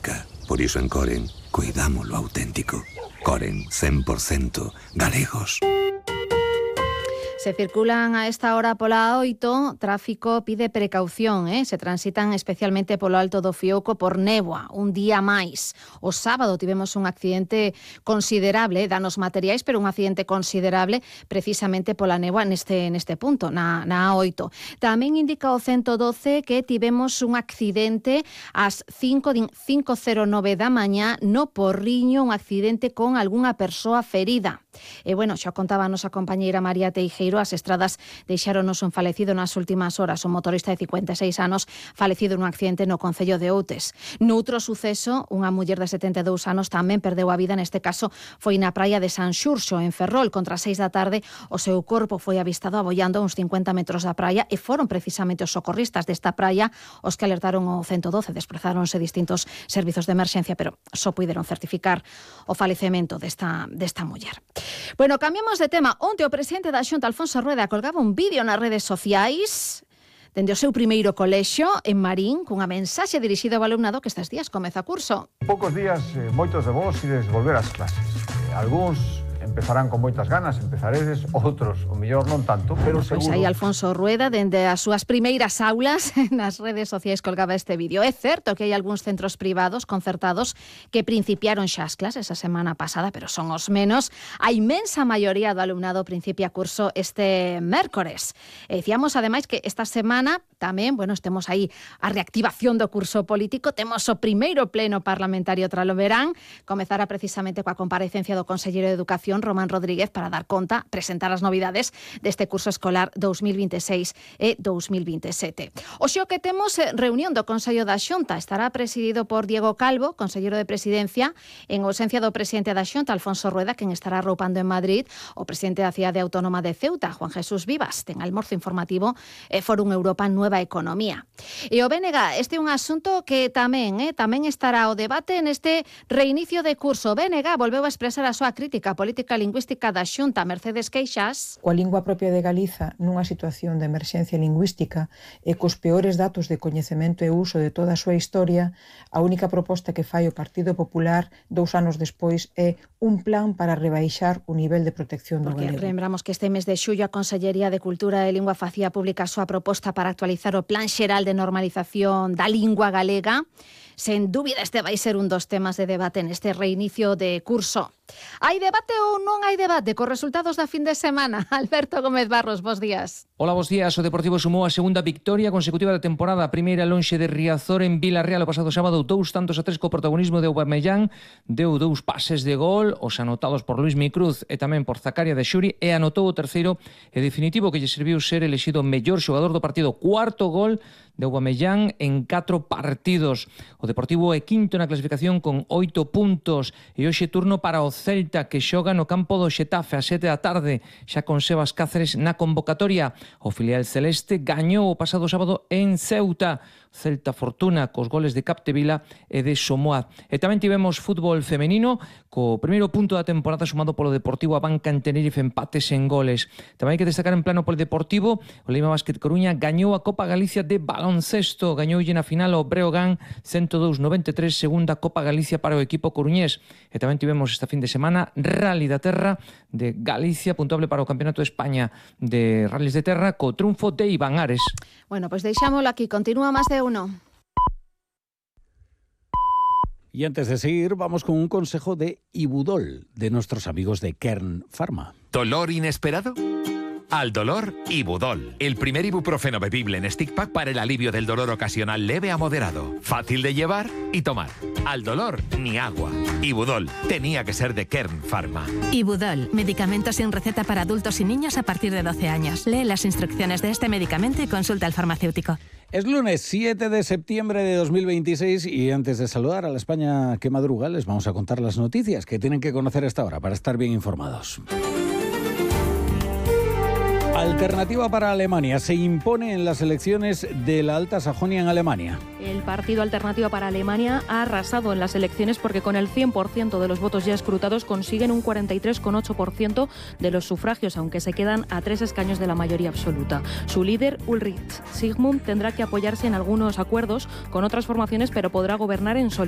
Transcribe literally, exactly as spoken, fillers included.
auténtica. Por iso en Coren, cuidamos lo auténtico. Coren, cen por cento galegos. Se circulan a esta hora pola oito, tráfico pide precaución, eh? Se transitan especialmente polo Alto do Fiouco por néboa, un día máis. O sábado tivemos un accidente considerable, danos materiais, pero un accidente considerable precisamente pola néboa neste, neste punto, na, na A oito. Tamén indica o ciento doce que tivemos un accidente ás cinco cero nove da mañá no Porriño, un accidente con algunha persoa ferida. E, bueno, xa contaba a nosa compañeira María Teijeiro, as estradas deixáronos un falecido nas últimas horas, un motorista de cincuenta e seis anos falecido nun accidente no concello de Outes. Noutro suceso, unha muller de setenta e dous anos tamén perdeu a vida, neste caso foi na praia de San Xurxo, en Ferrol, contra as seis da tarde. O seu corpo foi avistado abollando a uns cincuenta metros da praia e foron precisamente os socorristas desta praia os que alertaron o ciento doce. Desprezáronse distintos servizos de emerxencia, pero só puideron certificar o falecemento desta, desta muller. Bueno, cambiamos de tema. Onte o presidente da Xunta, Alfonso Rueda, colgaba un vídeo nas redes sociais dende o seu primeiro colexio en Marín, cunha mensaxe dirixida ao alumnado que estes días comeza curso. Poucos días, eh, moitos de vós ides volver ás clases. Eh, algúns empezarán con moitas ganas, empezaredes, outros, o mellor non tanto, pero seguro... Pois aí Alfonso Rueda, dende as súas primeiras aulas, nas redes sociais colgaba este vídeo. É certo que hai algúns centros privados concertados que principiaron xa as clases a semana pasada, pero son os menos. A inmensa maioría do alumnado principia curso este mércores. E dicíamos, ademais, que esta semana tamén, bueno, temos aí a reactivación do curso político, temos o primeiro pleno parlamentario tras o verán, comezará precisamente coa comparecencia do conselleiro de Educación, Román Rodríguez, para dar conta, presentar as novidades deste curso escolar dos mil vinte e seis e dos mil vinte e sete. Oxe, o que temos é reunión do Consello da Xunta. Estará presidido por Diego Calvo, conselleiro de Presidencia, en ausencia do presidente da Xunta, Alfonso Rueda, quen estará roupando en Madrid o presidente da Cidade Autónoma de Ceuta, Juan Jesús Vivas. Ten almorzo informativo e Fórum Europa Nueva Economía. E o B N G, este é un asunto que tamén, eh, tamén estará o debate neste reinicio de curso. O B N G volveu a expresar a súa crítica política lingüística da Xunta. Mercedes Queixas. Coa lingua propia de Galiza nunha situación de emerxencia lingüística e cos peores datos de coñecemento e uso de toda a súa historia, a única proposta que fai o Partido Popular dous anos despois é un plan para rebaixar o nivel de protección do Porque galego. lembramos que este mes de xullo a Consellería de Cultura e Lingua facía pública a súa proposta para actualizar o Plan Xeral de Normalización da Lingua Galega. Sen dúbida, este vai ser un dos temas de debate neste reinicio de curso. Hai debate ou non hai debate cos resultados da fin de semana? Alberto Gómez Barros, bos días. Hola, bos días. O Deportivo sumou a segunda victoria consecutiva da temporada. A primeira lonxe de Riazor en Vilarreal o pasado sábado, dous tantos a tres co protagonismo de Aubameyang, deu dous pases de gol, os anotados por Luis Micruz e tamén por Zacaria de Xuri, e anotou o terceiro e definitivo que lle serviu ser elexido mellor xogador do partido. Cuarto gol de Aubameyang en catro partidos. O Deportivo é quinto na clasificación con oito puntos e hoxe turno para o Celta, que xoga no campo do Xetafe a sete da tarde, xa con Sebas Cáceres na convocatoria. O filial celeste gañou o pasado sábado en Ceuta. Celta fortuna cos goles de Capdevila e de Somoa. E tamén tivemos fútbol femenino, co primeiro punto da temporada sumado polo Deportivo a banca en Tenerife, empates en goles. Tamén hai que destacar en plano polideportivo, o Lima Basket Coruña gañou a Copa Galicia de baloncesto, gañoulle na final ao Breogán ciento dous a noventa e tres, segunda Copa Galicia para o equipo coruñés. E tamén tivemos esta fin de semana Rally da Terra de Galicia, puntuable para o Campeonato de España de Rallys de Terra, co triunfo de Iván Ares. Bueno, pois pues deixámolo aquí, continúa Más de Uno. Y antes de seguir, vamos con un consejo de Ibudol, de nuestros amigos de Kern Pharma. ¿Dolor inesperado? Al dolor, Ibudol. El primer ibuprofeno bebible en stick pack para el alivio del dolor ocasional leve a moderado. Fácil de llevar y tomar. Al dolor, ni agua. Ibudol. Tenía que ser de Kern Pharma. Ibudol. Medicamento sin receta para adultos y niños a partir de doce años. Lee las instrucciones de este medicamento y consulta al farmacéutico. Es lunes siete de septiembre de dos mil veintiséis y antes de saludar a la España que madruga, les vamos a contar las noticias que tienen que conocer a esta hora para estar bien informados. Alternativa para Alemania se impone en las elecciones de la Alta Sajonia en Alemania. El partido Alternativa para Alemania ha arrasado en las elecciones porque con el cien por ciento de los votos ya escrutados consiguen un cuarenta y tres coma ocho por ciento de los sufragios, aunque se quedan a tres escaños de la mayoría absoluta. Su líder, Ulrich Sigmund, tendrá que apoyarse en algunos acuerdos con otras formaciones, pero podrá gobernar en solitario.